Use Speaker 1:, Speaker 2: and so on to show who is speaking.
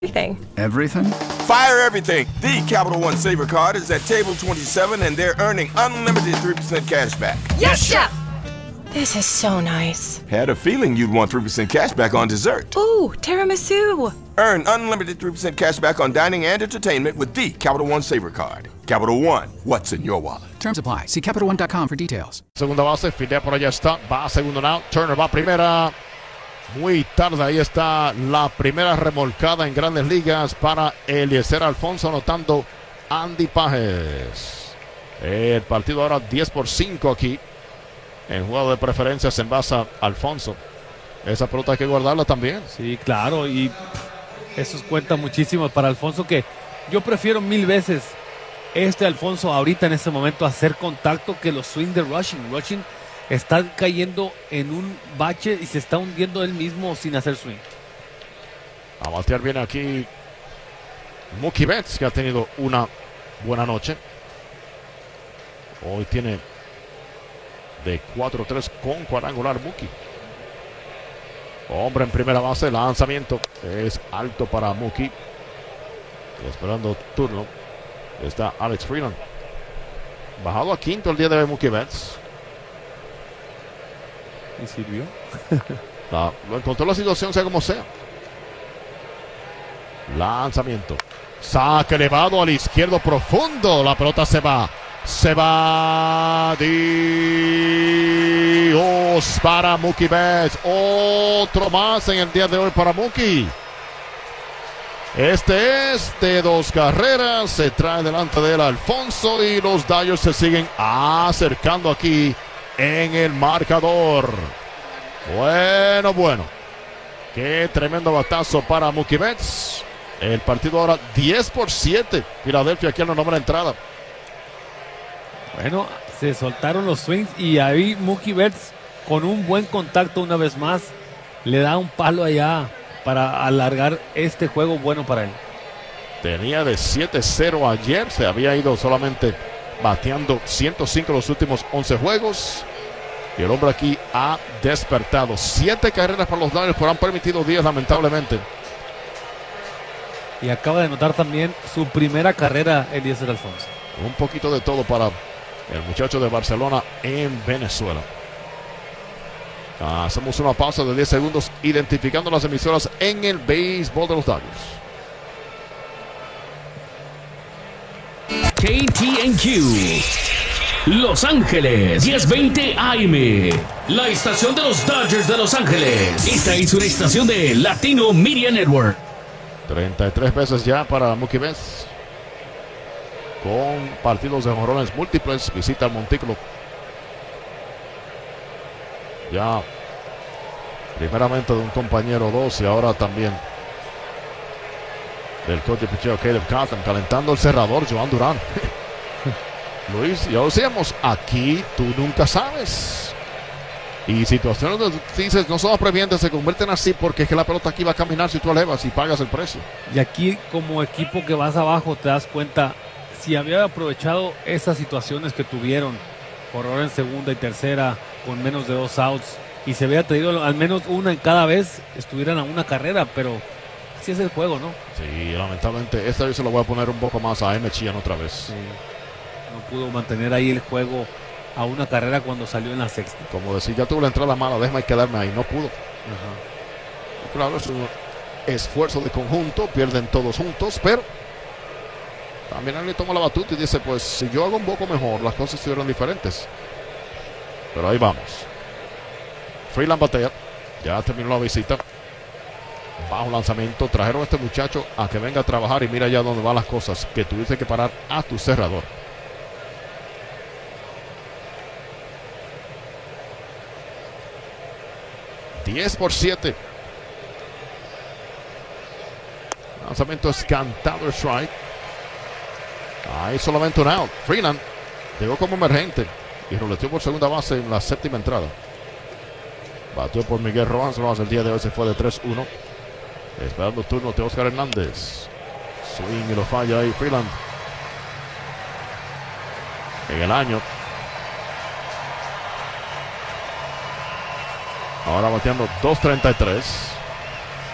Speaker 1: Everything.
Speaker 2: Everything?
Speaker 3: Fire everything. The Capital One Saver card is at table 27 and they're earning unlimited 3% cash back.
Speaker 1: Yes, Chef! This is so nice.
Speaker 3: Had a feeling you'd want 3% cash back on dessert.
Speaker 1: Ooh, tiramisu.
Speaker 3: Earn unlimited 3% cash back on dining and entertainment with the Capital One Saver card. Capital One, what's in your wallet?
Speaker 2: Terms apply. See CapitalOne.com for details.
Speaker 4: Segunda base, Fidea por allá está. Va a segundo out. Turner va a primera. Muy tarde, ahí está la primera remolcada en Grandes Ligas para Eliezer Alfonso, anotando Andy Pages. El partido ahora 10-5 aquí. En juego de preferencias en base a Alfonso. Esa pelota hay que guardarla también.
Speaker 5: Sí, claro, y eso cuenta muchísimo para Alfonso, que yo prefiero mil veces Alfonso ahorita en este momento hacer contacto que los swing de Rushing. Rushing está cayendo en un bache y se está hundiendo él mismo sin hacer swing.
Speaker 4: A batear viene aquí Mookie Betts, que ha tenido una buena noche. Hoy tiene de 4-3 con cuadrangular Mookie. Hombre en primera base, lanzamiento es alto para Mookie. Esperando turno está Alex Freeland. Bajado a quinto el día de hoy Mookie Betts.
Speaker 5: ¿Y sirvió?
Speaker 4: Lo encontró la situación, sea como sea. Lanzamiento. Saque elevado al izquierdo profundo. La pelota se va. Se va. Dios para Mookie Betts. Otro más en el día de hoy para Mookie. Este es de 2 carreras. Se trae delante de él Alfonso y los Dodgers se siguen acercando aquí en el marcador. Bueno. Qué tremendo batazo para Mookie Betts. El partido ahora 10-7. Filadelfia aquí en la novena entrada.
Speaker 5: Bueno, se soltaron los swings y ahí Mookie Betts con un buen contacto una vez más le da un palo allá para alargar este juego bueno para él.
Speaker 4: Tenía de 7-0 ayer. Se había ido solamente bateando 105 los últimos 11 juegos. Y el hombre aquí ha despertado. 7 carreras para los Dodgers, pero han permitido 10 lamentablemente.
Speaker 5: Y acaba de anotar también su primera carrera Eliezer Alfonso.
Speaker 4: Un poquito de todo para el muchacho de Barcelona en Venezuela. Hacemos una pausa de 10 segundos identificando las emisoras en el béisbol de los Dodgers.
Speaker 6: KTNQ Los Ángeles 1020 AM, la estación de los Dodgers de Los Ángeles. Esta es una estación de Latino Media Network.
Speaker 4: 33 veces ya para Mookie Betts, con partidos de jonrones múltiples. Visita el montículo. Ya primeramente de un compañero 2 y ahora también del coach de picheo Caleb Catlin, calentando el cerrador Joan Durán. Luis, ya lo decíamos, aquí tú nunca sabes. Y situaciones donde dices no somos previentes se convierten así, porque es que la pelota aquí va a caminar si tú elevas y pagas el precio.
Speaker 5: Y aquí como equipo que vas abajo te das cuenta, si había aprovechado esas situaciones que tuvieron, corredor en segunda y tercera con menos de 2 outs, y se había traído al menos una en cada vez, estuvieran a una carrera, pero así es el juego, ¿no?
Speaker 4: Sí, lamentablemente esta vez se lo voy a poner un poco más a M. Chian otra vez.
Speaker 5: Sí. No pudo mantener ahí el juego a una carrera cuando salió en la sexta.
Speaker 4: Como decir, ya tuve la entrada mala, déjame quedarme ahí, no pudo. Claro, es un esfuerzo de conjunto, pierden todos juntos, pero también él le toma la batuta y dice, pues si yo hago un poco mejor, las cosas estuvieron diferentes. Pero ahí vamos. Freeland batea, ya terminó la visita. Bajo lanzamiento, trajeron a este muchacho a que venga a trabajar y mira ya dónde van las cosas, que tuviste que parar a tu cerrador. $10-7. Lanzamiento es cantado, strike. Ahí solamente un out. Freeland llegó como emergente y roleteó por segunda base en la séptima entrada. Batió por Miguel Rojas. Rojas el día de hoy se fue de 3-1. Esperando turno de Oscar Hernández. Swing y lo falla ahí Freeland. En el año. Ahora bateando 2.33.